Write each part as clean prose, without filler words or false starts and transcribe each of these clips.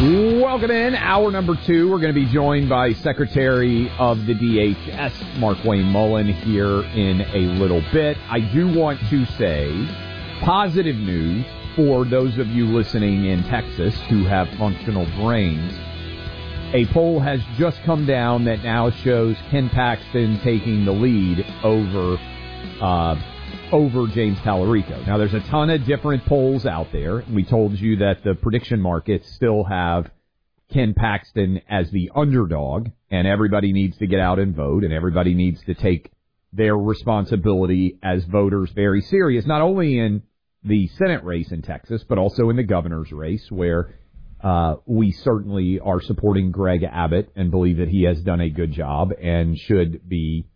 Welcome in. Hour number 2. We're going to be joined by Secretary of the DHS, Markwayne Mullin, here in a little bit. I do want to say positive news for those of you listening in Texas who have functional brains. A poll has just come down that now shows Ken Paxton taking the lead over James Tallarico. Now, there's a ton of different polls out there. We told you that the prediction markets still have Ken Paxton as the underdog, and everybody needs to get out and vote, and everybody needs to take their responsibility as voters very serious, not only in the Senate race in Texas, but also in the governor's race, where we certainly are supporting Greg Abbott and believe that he has done a good job and should be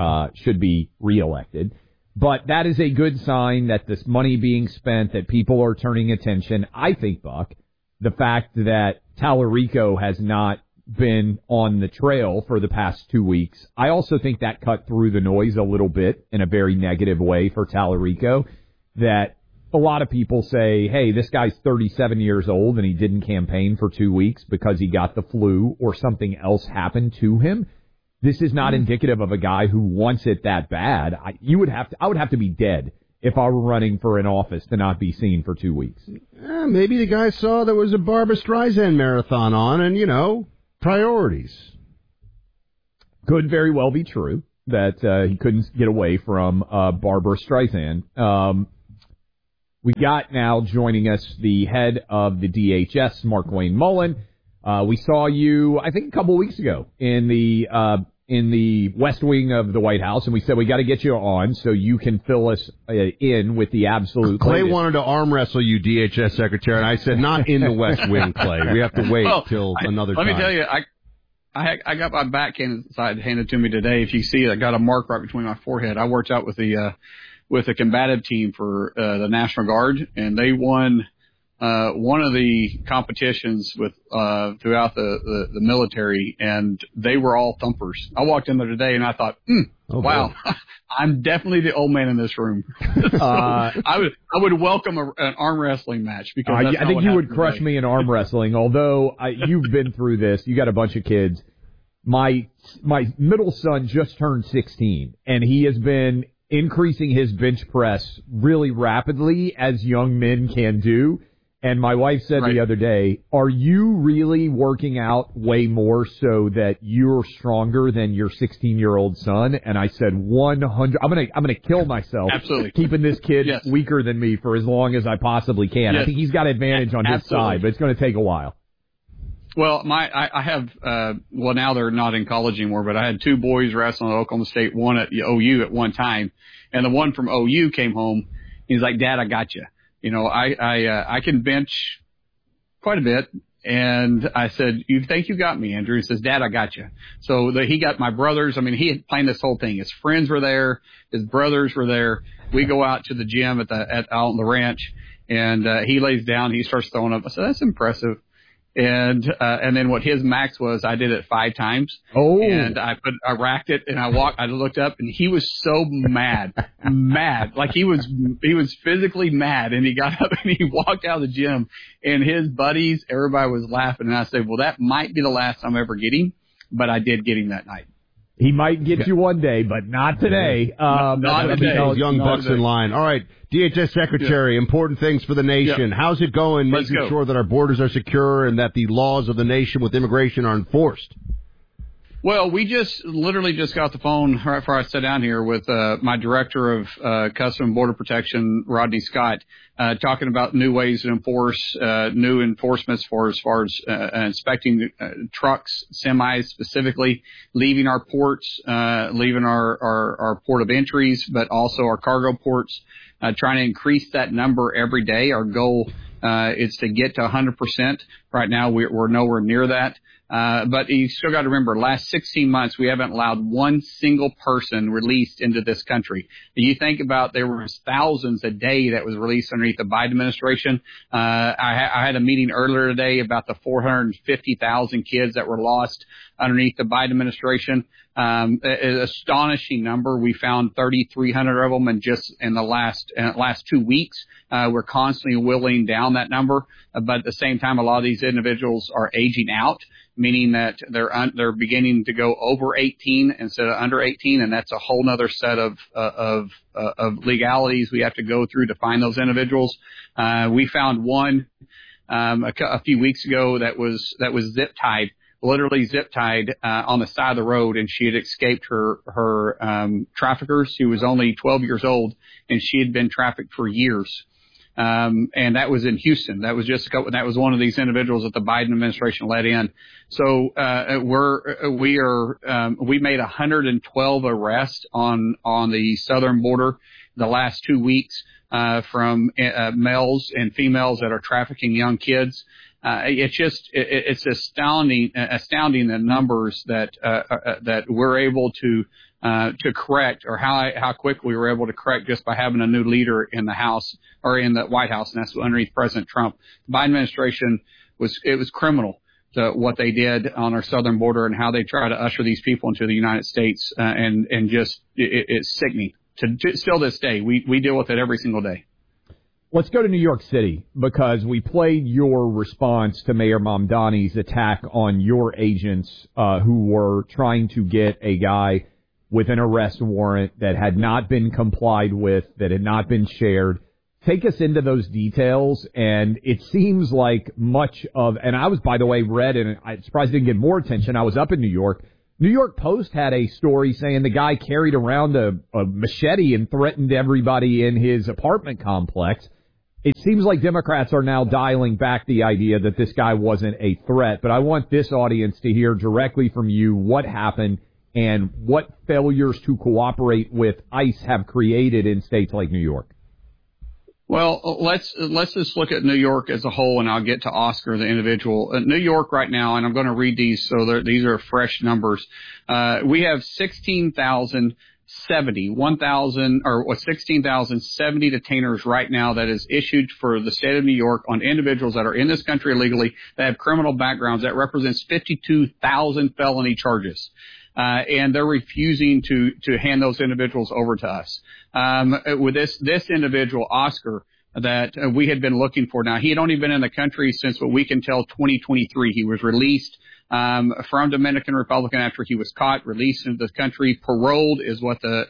reelected. But that is a good sign that this money being spent, that people are turning attention. I think, Buck, the fact that Tallarico has not been on the trail for the past 2 weeks, I also think that cut through the noise a little bit in a very negative way for Tallarico, that a lot of people say, hey, this guy's 37 years old and he didn't campaign for 2 weeks because he got the flu or something else happened to him. This is not indicative of a guy who wants it that bad. I would have to be dead if I were running for an office to not be seen for 2 weeks. Maybe the guy saw there was a Barbra Streisand marathon on and, priorities. Could very well be true that he couldn't get away from Barbra Streisand. We got now joining us the head of the DHS, Markwayne Mullin. We saw you, I think, a couple weeks ago in the West Wing of the White House, and we said we got to get you on so you can fill us in with the absolute Clay latest. Wanted to arm wrestle you, DHS Secretary, and I said not in the West Wing, Clay. We have to wait till another time. Let me tell you, I got my back handed to me today. If you see it, I got a mark right between my forehead. I worked out with the combative team for the National Guard, and they won one of the competitions with throughout the military, and they were all thumpers. I walked in there today, and I thought, wow, I'm definitely the old man in this room. So I would welcome an arm wrestling match because I think you would crush me in arm wrestling. Although you've been through this, you got a bunch of kids. My middle son just turned 16, and he has been increasing his bench press really rapidly, as young men can do. And my wife said the other day, are you really working out way more so that you're stronger than your 16-year-old son? And I said 100. I'm gonna kill myself Absolutely. keeping this kid weaker than me for as long as I possibly can. I think he's got advantage on his side, but it's going to take a while. Well, I have now they're not in college anymore, but I had two boys wrestling at Oklahoma State, one at OU at one time, and the one from OU came home. He's like, Dad, I got you. I can bench quite a bit. And I said, you think you got me, Andrew? He says, Dad, I got you. So he got my brothers. I mean, he had planned this whole thing. His friends were there. His brothers were there. We go out to the gym out on the ranch, and he lays down. He starts throwing up. I said, that's impressive. And then what his max was, I did it 5 times. Oh. And I racked it, and I looked up, and he was so mad. Like he was physically mad, and he got up and he walked out of the gym, and his buddies, everybody was laughing. And I said, well, that might be the last time I ever get him, but I did get him that night. He might get you one day, but not today. Not today. Those young bucks in line. All right, DHS Secretary, important things for the nation. How's it going making sure that our borders are secure and that the laws of the nation with immigration are enforced? Well, we literally just got the phone right before I sat down here with my director of Customs and Border Protection, Rodney Scott, talking about new ways to enforce, new enforcements as far as inspecting trucks, semis specifically, leaving our ports, leaving our port of entries, but also our cargo ports, trying to increase that number every day. Our goal is to get to 100%. Right now, we're nowhere near that. But you still got to remember, last 16 months, we haven't allowed one single person released into this country. You think about there was thousands a day that was released underneath the Biden administration. I had a meeting earlier today about the 450,000 kids that were lost underneath the Biden administration. An astonishing number. We found 3,300 of them in the last 2 weeks. We're constantly whittling down that number, but at the same time, a lot of these individuals are aging out, meaning that they're beginning to go over 18 instead of under 18, and that's a whole nother set of legalities we have to go through to find those individuals. We found one a few weeks ago that was literally zip tied on the side of the road, and she had escaped her traffickers. She was only 12 years old, and she had been trafficked for years. And that was in Houston. That was that was one of these individuals that the Biden administration let in. So, we made 112 arrests on the southern border the last 2 weeks, from males and females that are trafficking young kids. It's astounding the numbers that we're able to correct, or how quickly we were able to correct just by having a new leader in the House or in the White House, and that's underneath President Trump. The Biden administration was criminal to what they did on our southern border and how they try to usher these people into the United States, and it's sickening. Still this day, we deal with it every single day. Let's go to New York City, because we played your response to Mayor Mamdani's attack on your agents who were trying to get a guy with an arrest warrant that had not been complied with, that had not been shared. Take us into those details, and it seems like much of, and I was, by the way, read, and I'm surprised it didn't get more attention. I was up in New York. New York Post had a story saying the guy carried around a machete and threatened everybody in his apartment complex. It seems like Democrats are now dialing back the idea that this guy wasn't a threat, but I want this audience to hear directly from you what happened and what failures to cooperate with ICE have created in states like New York. Well, let's just look at New York as a whole, and I'll get to Oscar, the individual. New York right now, and I'm going to read these, so these are fresh numbers. We have 16,070 detainers right now that is issued for the state of New York on individuals that are in this country illegally that have criminal backgrounds. That represents 52,000 felony charges. And they're refusing to hand those individuals over to us. With this individual, Oscar, that we had been looking for. Now, he had only been in the country since what we can tell 2023. He was released from Dominican Republic after he was caught, released into the country, paroled is what the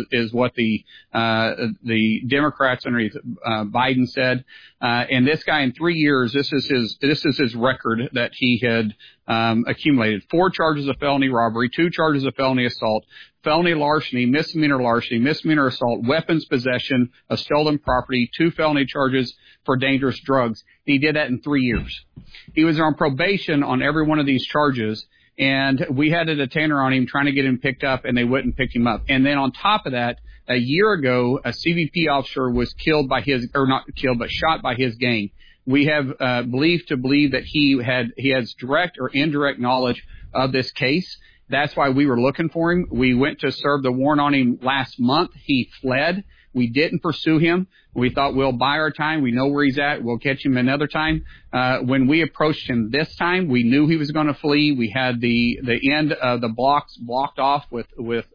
Democrats underneath Biden said. And this guy, in 3 years, this is his record that he had accumulated: 4 charges of felony robbery, 2 charges of felony assault, felony larceny, misdemeanor assault, weapons possession of stolen property, 2 felony charges for dangerous drugs. He did that in 3 years. He was on probation on every one of these charges, and we had a detainer on him trying to get him picked up, and they wouldn't pick him up. And then on top of that, a year ago, a CBP officer was shot by his gang. We have belief that he has direct or indirect knowledge of this case. That's why we were looking for him. We went to serve the warrant on him last month. He fled. We didn't pursue him. We thought we'll buy our time. We know where he's at. We'll catch him another time. When we approached him this time, we knew he was going to flee. We had the end of the blocks blocked off with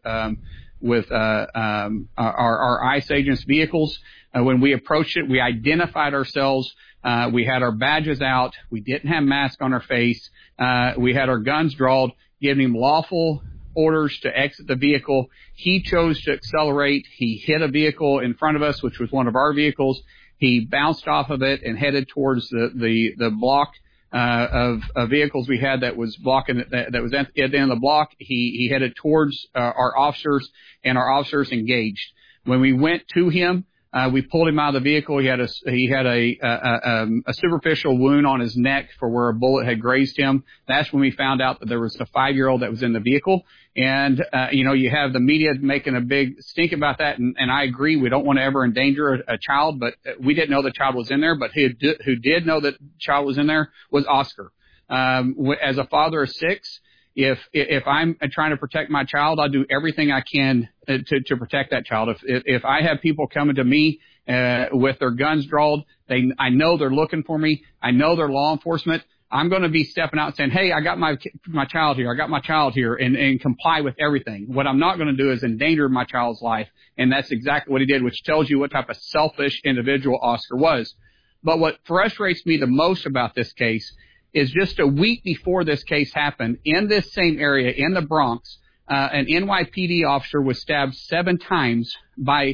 our ICE agents' vehicles. When we approached it, we identified ourselves. We had our badges out. We didn't have masks on our face. We had our guns drawn, giving him lawful orders to exit the vehicle. He chose to accelerate. He hit a vehicle in front of us, which was one of our vehicles. He bounced off of it and headed towards the block of vehicles we had that was blocking that was at the end of the block. He headed towards our officers, and our officers engaged. When we went to him, we pulled him out of the vehicle. He had a superficial wound on his neck for where a bullet had grazed him. That's when we found out that there was a 5-year-old that was in the vehicle. And, you have the media making a big stink about that. And I agree. We don't want to ever endanger a child, but we didn't know the child was in there. But who did know that the child was in there was Oscar. As a father of 6, if I'm trying to protect my child, I'll do everything I can to protect that child. If I have people coming to me with their guns drawn, I know they're looking for me. I know they're law enforcement. I'm going to be stepping out and saying, hey, I got my child here. I got my child here and comply with everything. What I'm not going to do is endanger my child's life. And that's exactly what he did, which tells you what type of selfish individual Oscar was. But what frustrates me the most about this case is just a week before this case happened, in this same area in the Bronx, an NYPD officer was stabbed 7 times by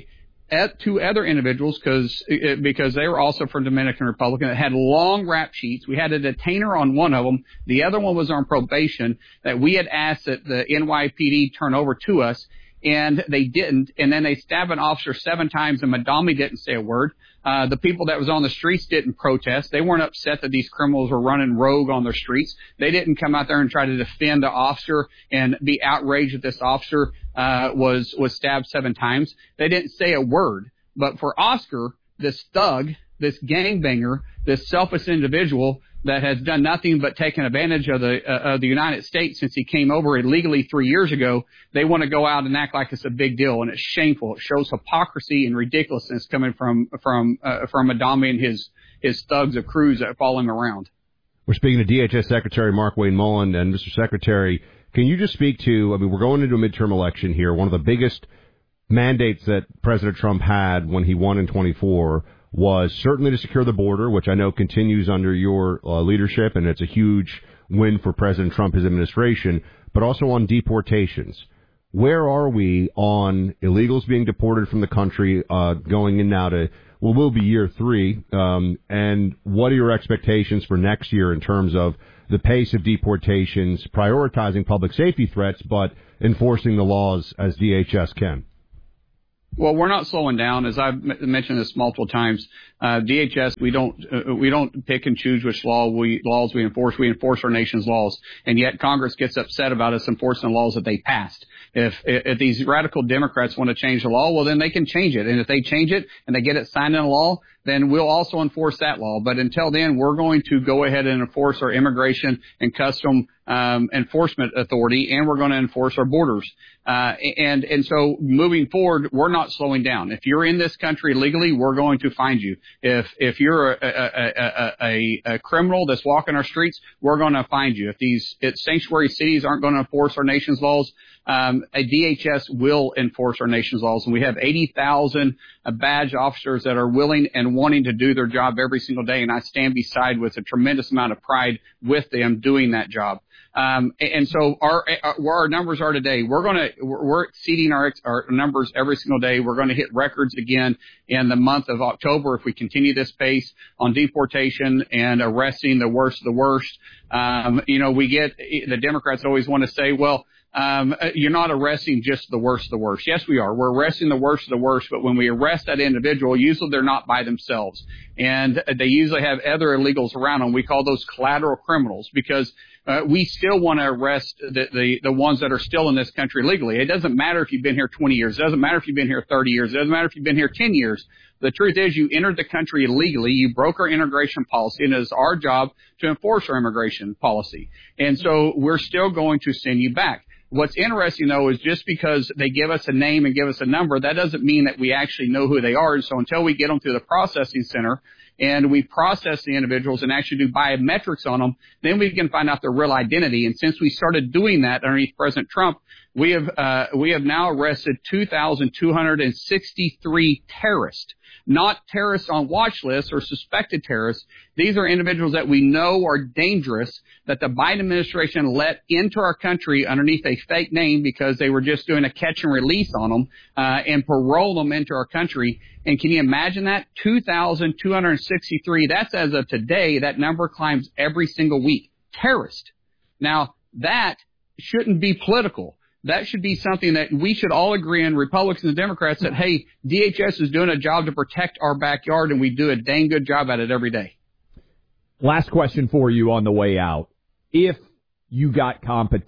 2 other individuals because they were also from Dominican Republic and had long rap sheets. We had a detainer on one of them. The other one was on probation that we had asked that the NYPD turn over to us, and they didn't. And then they stabbed an officer 7 times, and Madami didn't say a word. The people that was on the streets didn't protest. They weren't upset that these criminals were running rogue on their streets. They didn't come out there and try to defend the officer and be outraged that this officer was stabbed 7 times. They didn't say a word. But for Oscar, this thug, this gangbanger, this selfish individual that has done nothing but taken advantage of the United States since he came over illegally 3 years ago, they want to go out and act like it's a big deal, and it's shameful. It shows hypocrisy and ridiculousness coming from Adami and his thugs of crews that follow him around. We're speaking to DHS Secretary Markwayne Mullin, and Mr. Secretary, can you just speak to, I mean, we're going into a midterm election here. One of the biggest mandates that President Trump had when he won in 24 was certainly to secure the border, which I know continues under your leadership, and it's a huge win for President Trump, his administration, but also on deportations. Where are we on illegals being deported from the country, going in now to, well, will be year 3, and what are your expectations for next year in terms of the pace of deportations, prioritizing public safety threats, but enforcing the laws as DHS can? Well, we're not slowing down. As I've mentioned this multiple times, DHS, we don't pick and choose which laws we enforce. We enforce our nation's laws, and yet Congress gets upset about us enforcing the laws that they passed. If these radical Democrats want to change the law, well, then they can change it. And if they change it and they get it signed into law, then we'll also enforce that law. But until then, we're going to go ahead and enforce our immigration and custom enforcement authority, and we're going to enforce our borders. And so moving forward, we're not slowing down. If you're in this country illegally, we're going to find you. If you're a criminal that's walking our streets, we're going to find you. If sanctuary cities aren't going to enforce our nation's laws, a DHS will enforce our nation's laws, and we have 80,000 badge officers that are willing and wanting to do their job every single day, and I stand beside with a tremendous amount of pride with them doing that job. And so where our numbers are today, we're exceeding our numbers every single day. We're going to hit records again in the month of October if we continue this pace on deportation and arresting the worst of the worst. The Democrats always want to say, well, you're not arresting just the worst of the worst. Yes, we are. We're arresting the worst of the worst, but when we arrest that individual, usually they're not by themselves. And they usually have other illegals around them. We call those collateral criminals because we still want to arrest the ones that are still in this country legally. It doesn't matter if you've been here 20 years. It doesn't matter if you've been here 30 years. It doesn't matter if you've been here 10 years. The truth is you entered the country illegally. You broke our immigration policy, and it is our job to enforce our immigration policy. And so we're still going to send you back. What's interesting, though, is just because they give us a name and give us a number, that doesn't mean that we actually know who they are. And so until we get them to the processing center and we process the individuals and actually do biometrics on them, then we can find out their real identity. And since we started doing that underneath President Trump, we have now arrested 2,263 terrorists. Not terrorists on watch lists or suspected terrorists. These are individuals that we know are dangerous, that the Biden administration let into our country underneath a fake name because they were just doing a catch and release on them and parole them into our country. And can you imagine that? 2,263. That's as of today. That number climbs every single week. Terrorist. Now, that shouldn't be political. That should be something that we should all agree on, Republicans and Democrats, that, hey, DHS is doing a job to protect our backyard, and we do a dang good job at it every day. Last question for you on the way out. If you got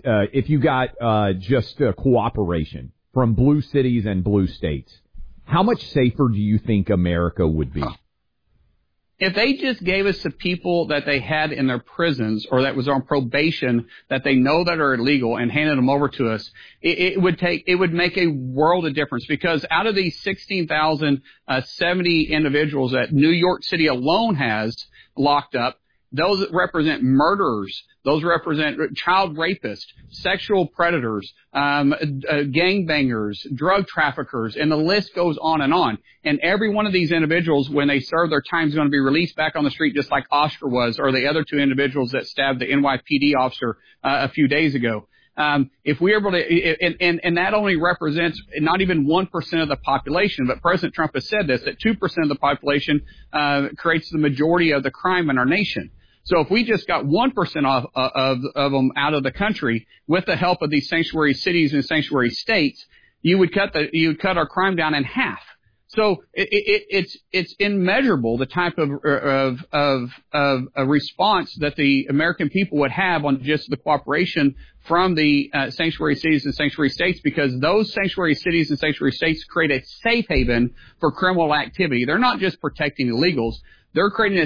cooperation from blue cities and blue states, how much safer do you think America would be? If they just gave us the people that they had in their prisons or that was on probation that they know that are illegal and handed them over to us, it would make a world of difference, because out of these 16,070 individuals that New York City alone has locked up, those represent murderers. Those represent child rapists, sexual predators, gangbangers, drug traffickers, and the list goes on and on. And every one of these individuals, when they serve their time, is going to be released back on the street just like Oscar was, or the other two individuals that stabbed the NYPD officer a few days ago. If we're able to, and that only represents not even 1% of the population, but President Trump has said this, that 2% of the population creates the majority of the crime in our nation. So if we just got 1% of them out of the country with the help of these sanctuary cities and sanctuary states, you would cut our crime down in half. So it's immeasurable the type of a response that the American people would have on just the cooperation from the sanctuary cities and sanctuary states, because those sanctuary cities and sanctuary states create a safe haven for criminal activity. They're not just protecting illegals. They're creating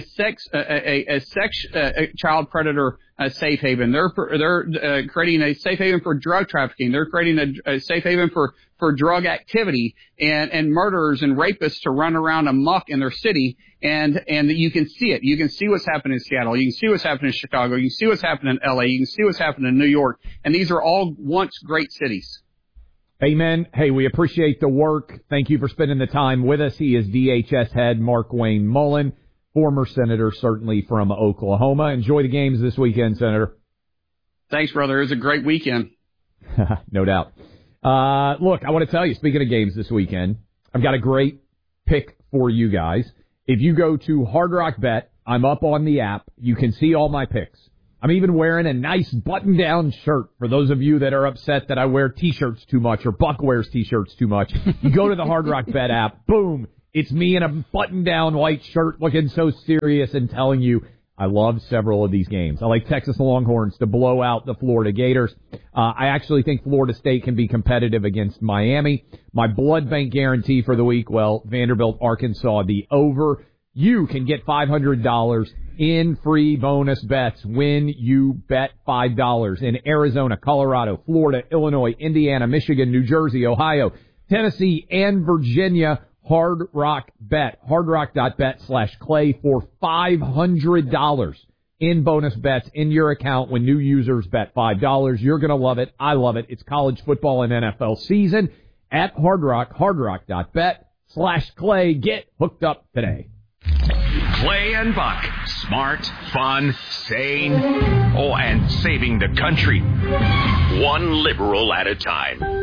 a child predator safe haven. They're creating a safe haven for drug trafficking. They're creating a safe haven for drug activity and murderers and rapists to run around amok in their city. And you can see it. You can see what's happening in Seattle. You can see what's happening in Chicago. You can see what's happening in LA. You can see what's happening in New York. And these are all once great cities. Amen. Hey, we appreciate the work. Thank you for spending the time with us. He is DHS head Mark Wayne Mullen, former senator, certainly from Oklahoma. Enjoy the games this weekend, Senator. Thanks, brother. It was a great weekend. No doubt. Look, I want to tell you, speaking of games this weekend, I've got a great pick for you guys. If you go to Hard Rock Bet, I'm up on the app. You can see all my picks. I'm even wearing a nice button-down shirt for those of you that are upset that I wear T-shirts too much or Buck wears T-shirts too much. You go to the Hard Rock Bet app, boom. It's me in a button-down white shirt looking so serious and telling you I love several of these games. I like Texas Longhorns to blow out the Florida Gators. I actually think Florida State can be competitive against Miami. My blood bank guarantee for the week, well, Vanderbilt, Arkansas, the over. You can get $500 in free bonus bets when you bet $5 in Arizona, Colorado, Florida, Illinois, Indiana, Michigan, New Jersey, Ohio, Tennessee, and Virginia. Hard Rock Bet, hardrock.bet/Clay for $500 in bonus bets in your account when new users bet $5. You're going to love it. I love it. It's college football and NFL season at Hard Rock, hardrock.bet/Clay. Get hooked up today. Clay and Buck. Smart, fun, sane, and saving the country. One liberal at a time.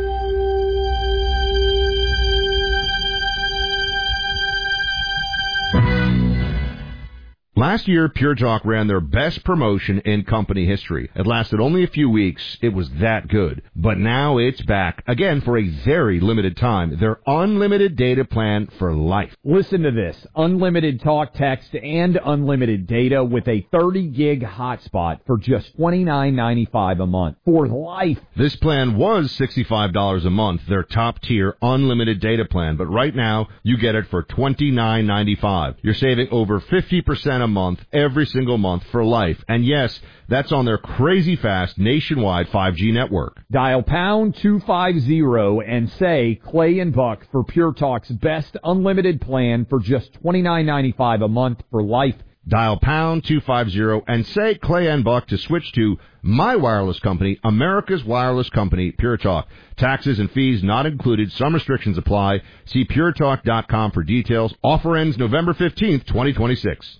Last year, Pure Talk ran their best promotion in company history. It lasted only a few weeks. It was that good. But now it's back, again, for a very limited time. Their unlimited data plan for life. Listen to this. Unlimited talk, text, and unlimited data with a 30-gig hotspot for just $29.95 a month. For life. This plan was $65 a month, their top-tier unlimited data plan. But right now, you get it for $29.95. You're saving over 50% a month, every single month for life. And yes, that's on their crazy fast nationwide 5G network. Dial pound 250 and say Clay and Buck for Pure Talk's best unlimited plan for just $29.95 a month for life. Dial pound 250 and say Clay and Buck to switch to my wireless company, America's wireless company, Pure Talk. Taxes and fees not included. Some restrictions apply. See puretalk.com for details. Offer ends November 15th, 2026.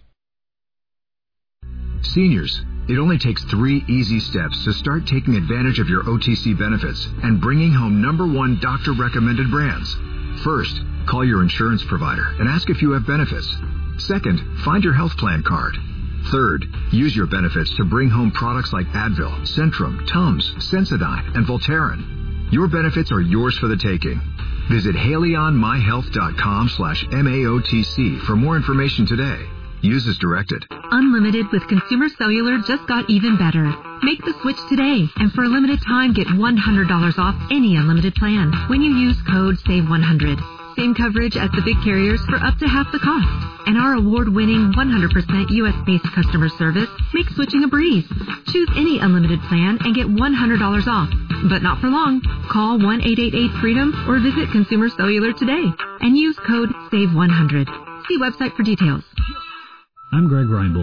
Seniors, it only takes 3 easy steps to start taking advantage of your OTC benefits and bringing home #1 doctor-recommended brands. First, call your insurance provider and ask if you have benefits. Second, find your health plan card. Third, use your benefits to bring home products like Advil, Centrum, Tums, Sensodyne, and Voltaren. Your benefits are yours for the taking. Visit HaleyOnMyHealth.com/MAOTC for more information today. Use as directed. Unlimited with Consumer Cellular just got even better. Make the switch today, and for a limited time, get $100 off any unlimited plan when you use code SAVE100. Same coverage as the big carriers for up to half the cost. And our award-winning 100% U.S.-based customer service makes switching a breeze. Choose any unlimited plan and get $100 off. But not for long. Call 1-888-FREEDOM or visit Consumer Cellular today and use code SAVE100. See website for details. I'm Greg Reinbold.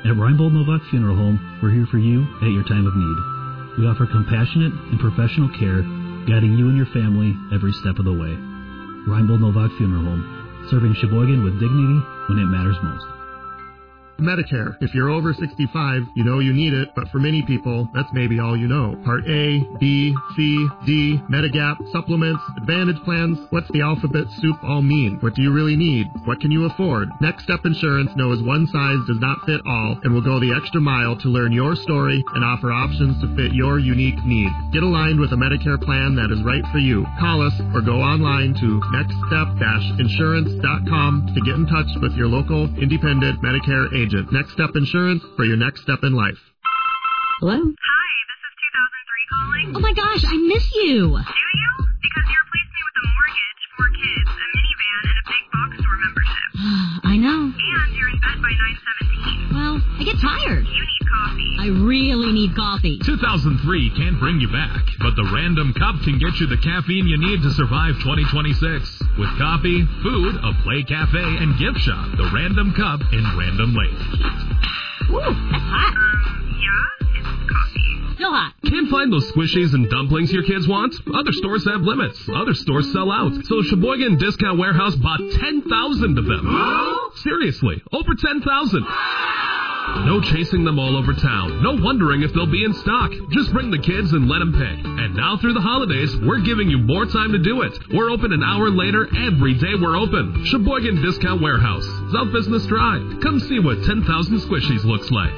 At Reinbold Novak Funeral Home, we're here for you at your time of need. We offer compassionate and professional care, guiding you and your family every step of the way. Reinbold Novak Funeral Home, serving Sheboygan with dignity when it matters most. Medicare. If you're over 65, you know you need it, but for many people, that's maybe all you know. Part A, B, C, D, Medigap, supplements, Advantage plans. What's the alphabet soup all mean? What do you really need? What can you afford? Next Step Insurance knows one size does not fit all and will go the extra mile to learn your story and offer options to fit your unique needs. Get aligned with a Medicare plan that is right for you. Call us or go online to nextstep-insurance.com to get in touch with your local independent Medicare agent. Next Step Insurance for your next step in life. Hello? Hi, this is 2003 calling. Oh my gosh, I miss you. Do you? Because you replaced me with a mortgage, 4 kids, a minivan, and a big box store membership. I know. And you're in bed by 9:17. Well, I get tired. You need coffee. I really need coffee. 2003 can't bring you back, but the Random Cup can get you the caffeine you need to survive 2026. With coffee, food, a play cafe, and gift shop, the Random Cup in Random Lake. Ooh, that's hot. Yeah? It's coffee. Still hot. Can't find those squishies and dumplings your kids want? Other stores have limits. Other stores sell out. So Sheboygan Discount Warehouse bought 10,000 of them. Seriously, over 10,000. No chasing them all over town. No wondering if they'll be in stock. Just bring the kids and let them pick. And now through the holidays, we're giving you more time to do it. We're open an hour later every day we're open. Sheboygan Discount Warehouse, South Business Drive. Come see what 10,000 squishies looks like.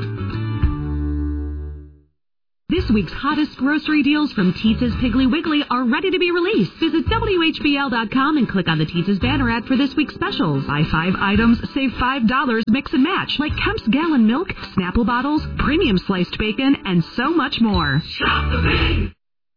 This week's hottest grocery deals from Teetza's Piggly Wiggly are ready to be released. Visit WHBL.com and click on the Teetza's banner ad for this week's specials. Buy 5 items, save $5, mix and match, like Kemp's Gallon Milk, Snapple bottles, premium sliced bacon, and so much more. Shop the Big!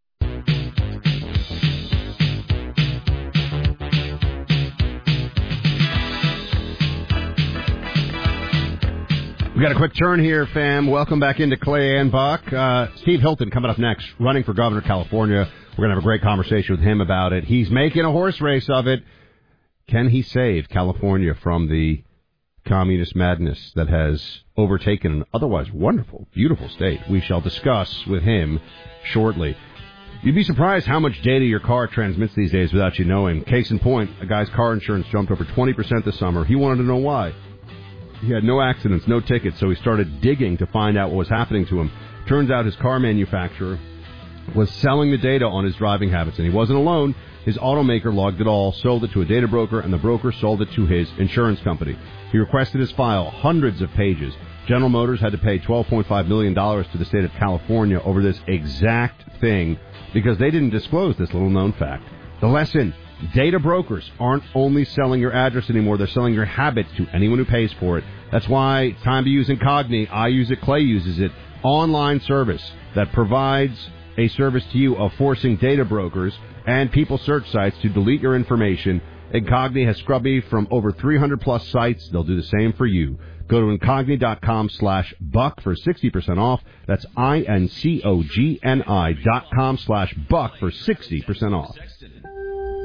We got a quick turn here, fam. Welcome back into Clay and Buck. Steve Hilton coming up next, running for governor of California. We're going to have a great conversation with him about it. He's making a horse race of it. Can he save California from the communist madness that has overtaken an otherwise wonderful, beautiful state? We shall discuss with him shortly. You'd be surprised how much data your car transmits these days without you knowing. Case in point, a guy's car insurance jumped over 20% this summer. He wanted to know why. He had no accidents, no tickets, so he started digging to find out what was happening to him. Turns out his car manufacturer was selling the data on his driving habits, and he wasn't alone. His automaker logged it all, sold it to a data broker, and the broker sold it to his insurance company. He requested his file, hundreds of pages. General Motors had to pay $12.5 million to the state of California over this exact thing because they didn't disclose this little-known fact. The lesson: data brokers aren't only selling your address anymore, they're selling your habits to anyone who pays for it. That's why it's time to use Incogni. I use it, Clay uses it. Online service that provides a service to you of forcing data brokers and people search sites to delete your information. Incogni has scrubbed me from over 300-plus sites. They'll do the same for you. Go to Incogni.com/Buck for 60% off. That's INCOGNI.com/Buck for 60% off.